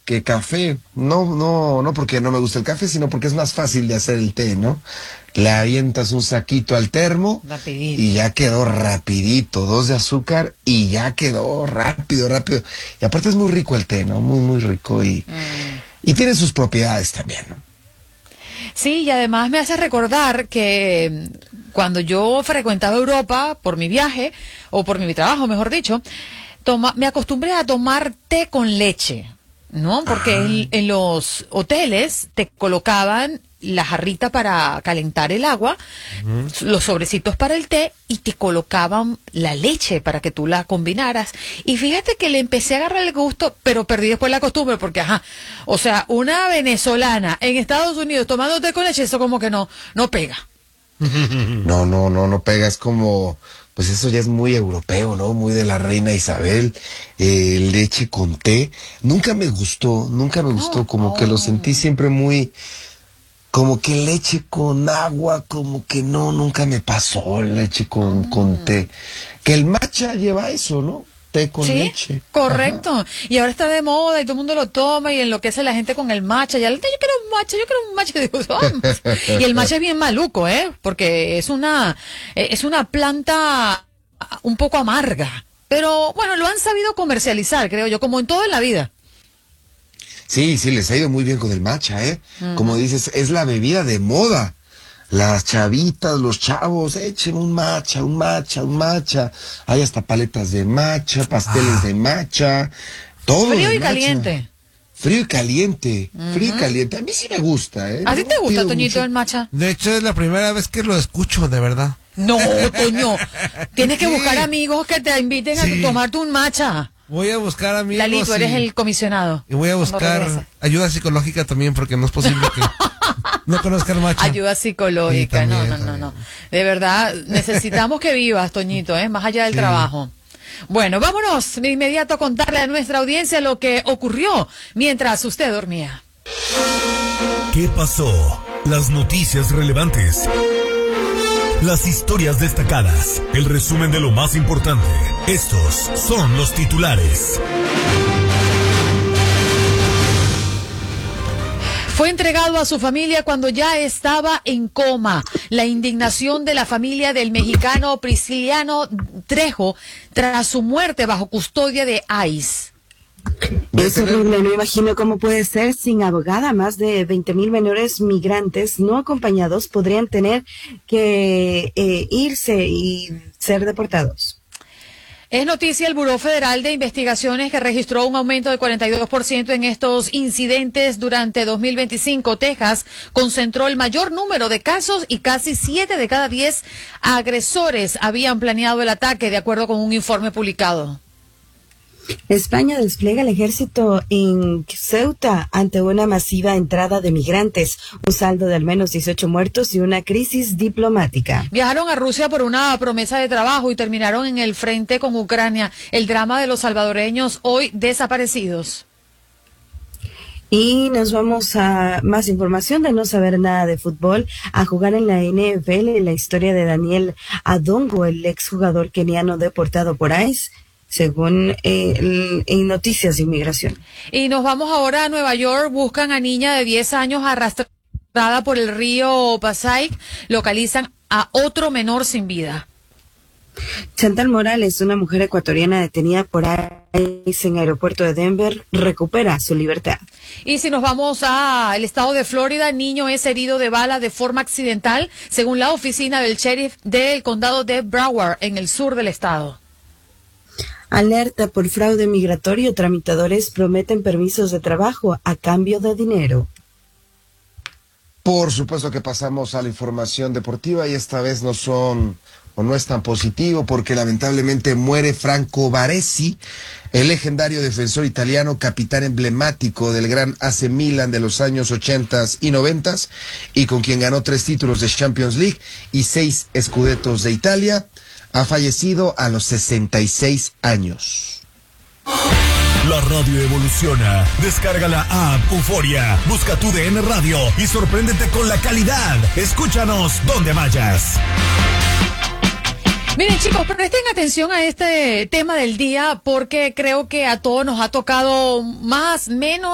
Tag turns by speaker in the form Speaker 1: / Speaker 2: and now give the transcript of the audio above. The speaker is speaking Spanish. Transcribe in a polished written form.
Speaker 1: que café. No porque no me gusta el café, sino porque es más fácil de hacer el té, ¿no? Le avientas un saquito al termo
Speaker 2: Rapidito.
Speaker 1: y ya quedó rapidito, 2 de azúcar y ya quedó rápido. Y aparte es muy rico el té, ¿no? Muy rico y tiene sus propiedades también, ¿no?
Speaker 2: Sí, y además me hace recordar que cuando yo frecuentaba Europa por mi viaje, o por mi trabajo, mejor dicho, me acostumbré a tomar té con leche, ¿no? Porque en los hoteles te colocaban la jarrita para calentar el agua, los sobrecitos para el té, y te colocaban la leche para que tú la combinaras. Y fíjate que le empecé a agarrar el gusto, pero perdí después la costumbre, porque o sea, una venezolana en Estados Unidos tomando té con leche, eso como que no pega.
Speaker 1: No pega, es como, pues eso ya es muy europeo, ¿no? Muy de la reina Isabel, leche con té. Nunca me gustó, como que lo sentí siempre muy, como que leche con agua, como que nunca me pasó leche con té. Que el matcha lleva eso, ¿no? Té con leche.
Speaker 2: Correcto. Ajá. Y ahora está de moda y todo el mundo lo toma y enloquece la gente con el matcha. Ya yo quiero un matcha. Digo, vamos. Y el matcha es bien maluco, porque es una planta un poco amarga. Pero bueno, lo han sabido comercializar, creo yo, como en todo en la vida.
Speaker 1: Sí, les ha ido muy bien con el matcha, Como dices, es la bebida de moda. Las chavitas, los chavos, echen un matcha. Hay hasta paletas de matcha, pasteles de matcha, todo.
Speaker 2: Frío y
Speaker 1: matcha.
Speaker 2: Caliente.
Speaker 1: Frío y caliente. A mí sí me gusta,
Speaker 2: ¿A ti te gusta, Toñito, el matcha?
Speaker 3: De hecho, es la primera vez que lo escucho, de verdad.
Speaker 2: No, Toño. Tienes que buscar amigos que te inviten a tomarte un matcha.
Speaker 3: Voy a buscar amigos.
Speaker 2: Lalito, eres el comisionado.
Speaker 3: Y voy a buscar ayuda psicológica también, porque no es posible que no conozcan matcha.
Speaker 2: Ayuda psicológica, sí, también, no. De verdad, necesitamos que vivas, Toñito, más allá del trabajo. Bueno, vámonos de inmediato a contarle a nuestra audiencia lo que ocurrió mientras usted dormía.
Speaker 4: ¿Qué pasó? Las noticias relevantes. Las historias destacadas, el resumen de lo más importante. Estos son los titulares.
Speaker 2: Fue entregado a su familia cuando ya estaba en coma. La indignación de la familia del mexicano Prisciliano Trejo tras su muerte bajo custodia de ICE.
Speaker 5: Es horrible, no imagino cómo puede ser sin abogada. Más de 20,000 menores migrantes no acompañados podrían tener que irse y ser deportados.
Speaker 2: Es noticia el Buró Federal de Investigaciones, que registró un aumento de 42% en estos incidentes durante 2025. Texas concentró el mayor número de casos y casi 7 de cada 10 agresores habían planeado el ataque, de acuerdo con un informe publicado.
Speaker 5: España despliega el ejército en Ceuta ante una masiva entrada de migrantes, un saldo de al menos 18 muertos y una crisis diplomática.
Speaker 2: Viajaron a Rusia por una promesa de trabajo y terminaron en el frente con Ucrania. El drama de los salvadoreños hoy desaparecidos.
Speaker 5: Y nos vamos a más información de no saber nada de fútbol, a jugar en la NFL, la historia de Daniel Adongo, el exjugador keniano deportado por ICE, según en Noticias de Inmigración.
Speaker 2: Y nos vamos ahora a Nueva York. Buscan a niña de 10 años arrastrada por el río Passaic. Localizan a otro menor sin vida.
Speaker 5: Chantal Morales, una mujer ecuatoriana detenida por ICE en el aeropuerto de Denver, recupera su libertad.
Speaker 2: Y si nos vamos al estado de Florida, niño es herido de bala de forma accidental, según la oficina del sheriff del condado de Broward, en el sur del estado.
Speaker 5: Alerta por fraude migratorio, tramitadores prometen permisos de trabajo a cambio de dinero.
Speaker 1: Por supuesto que pasamos a la información deportiva y esta vez no es tan positivo, porque lamentablemente muere Franco Baresi, el legendario defensor italiano, capitán emblemático del gran AC Milan de los años 80 y 90 y con quien ganó 3 títulos de Champions League y 6 Scudettos de Italia. Ha fallecido a los 66 años.
Speaker 4: La radio evoluciona. Descarga la app Euforia. Busca tu DN Radio y sorpréndete con la calidad. Escúchanos donde vayas.
Speaker 2: Miren, chicos, presten atención a este tema del día, porque creo que a todos nos ha tocado más, menos